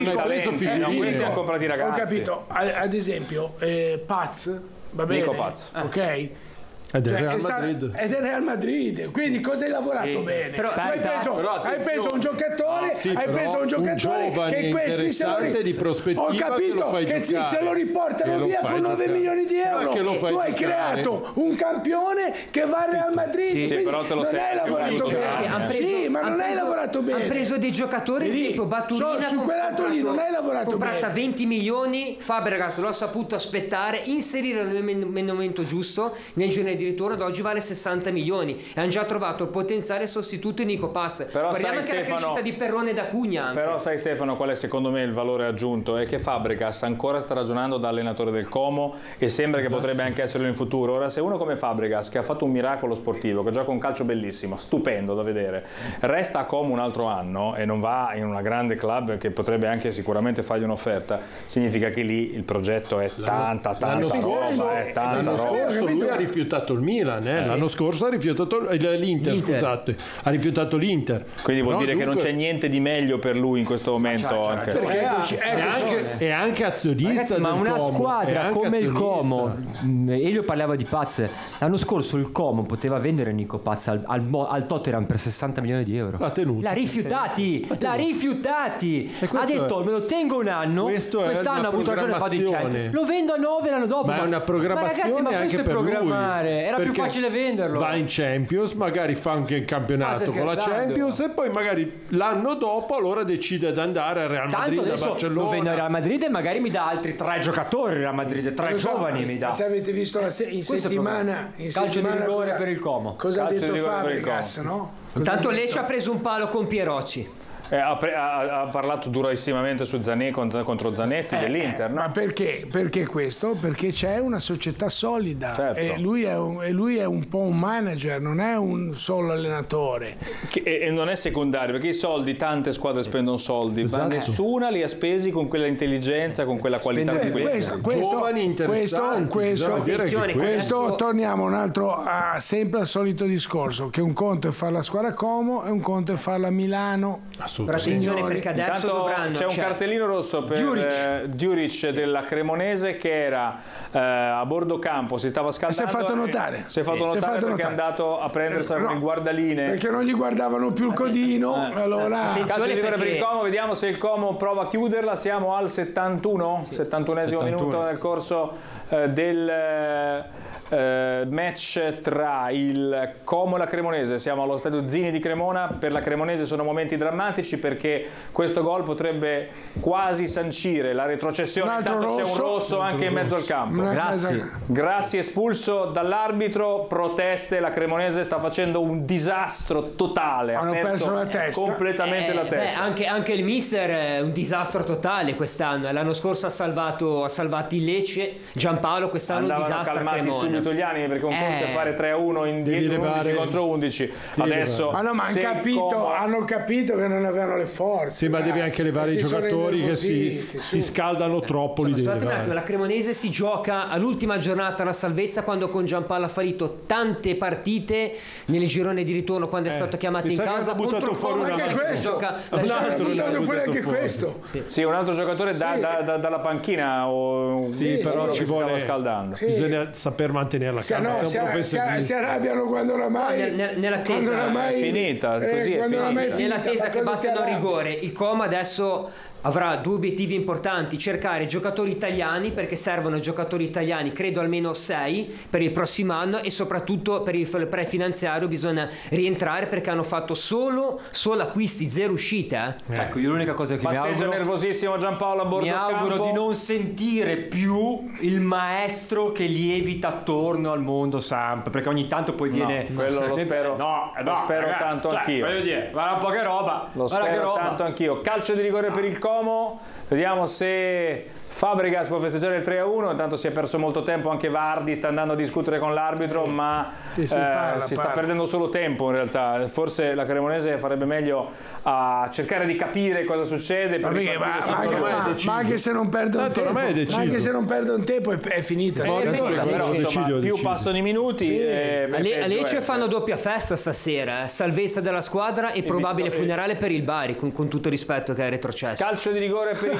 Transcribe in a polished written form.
questi hanno comprati i ragazzi. Ho capito, ad esempio Paz, va bene, Nico Paz. Ok. Ed è Real Madrid, quindi cosa hai lavorato bene? Però, hai preso un giocatore, che questi di prospettiva, ho capito che se lo riportano via con 9 milioni di euro. Tu hai creato un campione che va al Real Madrid, sì, però te lo non hai lavorato bene. Ma non hai lavorato bene. Ha preso dei giocatori, tipo Baturina, su quel lato lì non hai lavorato bene. Comprata 20 milioni, Fabregas lo ha saputo aspettare, inserire nel momento giusto, nel girone di ritorno, ad oggi vale 60 milioni e hanno già trovato il potenziale sostituto in Nico Paz. Guardiamo anche la crescita di Perrone e d'Acugna anche. Però sai Stefano qual è secondo me il valore aggiunto? È che Fabregas ancora sta ragionando da allenatore del Como e sembra che potrebbe anche esserlo in futuro. Ora se uno come Fabregas, che ha fatto un miracolo sportivo, che gioca un calcio bellissimo, stupendo da vedere, resta a Como un altro anno e non va in una grande club che potrebbe anche sicuramente fargli un'offerta, significa che lì il progetto è tanta roba. Lui ha rifiutato il Milan, l'anno scorso ha rifiutato l'Inter, ha rifiutato l'Inter. Quindi vuol dire che non c'è niente di meglio per lui in questo momento. È anche azionista. Ragazzi, ma una squadra come il Como, Elio parlava di Paz, l'anno scorso il Como poteva vendere Nico Paz al Tottenham per 60 milioni di euro. L'ha rifiutati. Ha detto me lo tengo un anno, quest'anno ha avuto ragione, lo vendo a 9 l'anno dopo. Ma è una programmazione, ma anche questo è per programmare, era più facile venderlo. Va in Champions, magari fa anche il campionato con la Champions e poi magari l'anno dopo allora decide di andare al Real Madrid, a Barcellona. Lo vendo al Real Madrid e magari mi dà altri 3 giocatori Real Madrid, 3 giovani mi dà. Se avete visto in settimana calcio di rigore per il Como. Cosa ha detto Fabregas, no? Intanto Lecce ha preso un palo con Pierocci. Ha parlato durissimamente su contro Zanetti dell'Inter, no? Ma perché? Perché questo? Perché c'è una società solida, certo. e lui è un po' un manager, non è un solo allenatore. E non è secondario, perché i soldi, tante squadre spendono soldi, ma nessuna li ha spesi con quella intelligenza, con quella qualità di giovani interessanti. Questo torniamo un altro sempre al solito discorso, che un conto è fare la squadra Como e un conto è farla a Milano. Però attenzione, perché adesso dovranno. C'è un cartellino rosso per Djuric della Cremonese che era a bordo campo, si stava scaldando. Si è fatto notare. Perché è andato a prendersela con il guardaline. Perché non gli guardavano più il codino. Allora. Calcio di rigore per il Como, vediamo se il Como prova a chiuderla. Siamo al 71esimo minuto nel corso del match tra il Como e la Cremonese. Siamo allo stadio Zini di Cremona. Per la Cremonese sono momenti drammatici perché questo gol potrebbe quasi sancire la retrocessione. Intanto c'è un rosso anche in mezzo al campo. Grassi espulso dall'arbitro, proteste, la Cremonese sta facendo un disastro totale, hanno perso la testa completamente la testa. Anche il mister è un disastro totale quest'anno. L'anno scorso ha salvato il Lecce, Giampaolo, quest'anno un disastro a Cremona. Subito gli anni, perché un conto è fare 3-1 in 11 contro 11. Adesso hanno capito che non avevano le forze. Sì, ma devi anche levare i giocatori che si scaldano troppo. La Cremonese si gioca all'ultima giornata la salvezza, quando con Giampaolo ha fallito tante partite nel girone di ritorno, quando è stato chiamato in casa. Ha buttato fuori anche questo. Sì, un altro giocatore dalla panchina, però ci vuole scaldando. Bisogna saper mantenere la calma. Si arrabbiano quando oramai nell'attesa è finita, così è finita. Nell'attesa che battono a rigore. Il Como adesso avrà 2 obiettivi importanti: cercare giocatori italiani, perché servono giocatori italiani, credo almeno 6 per il prossimo anno, e soprattutto per il prefinanziario bisogna rientrare, perché hanno fatto solo acquisti, 0 uscite. Ecco, io l'unica cosa che mi auguro, nervosissimo Giampaolo a bordo mi auguro campo, di non sentire più il maestro che lievita attorno al mondo Samp, perché ogni tanto poi viene quello lo spero. Lo spero tanto anch'io. Voglio dire, guarda un po' che roba. Lo spero tanto anch'io. Calcio di rigore per il Como. Vediamo se Fabregas può festeggiare il 3-1. Intanto si è perso molto tempo, anche Vardi sta andando a discutere con l'arbitro, ma si sta perdendo solo tempo in realtà. Forse la Cremonese farebbe meglio a cercare di capire cosa succede, ma anche se non perdono tempo è finita. Più passano i minuti. A Lecce fanno doppia festa stasera, salvezza della squadra e probabile funerale per il Bari, con tutto rispetto che è retrocesso. Calcio calcio di rigore per il